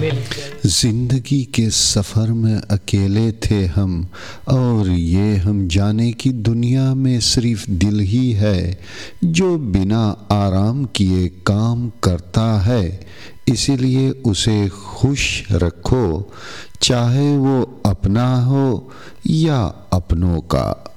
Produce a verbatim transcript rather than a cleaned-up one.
जिंदगी के सफ़र में अकेले थे हम, और ये हम जाने कि दुनिया में सिर्फ दिल ही है जो बिना आराम किए काम करता है। इसीलिए उसे खुश रखो, चाहे वो अपना हो या अपनों का।